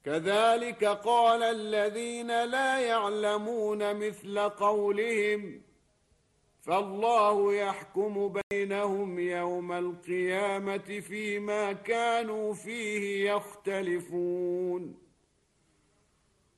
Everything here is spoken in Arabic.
كذلك قال الذين لا يعلمون مثل قولهم، فالله يحكم بينهم يوم القيامة فيما كانوا فيه يختلفون.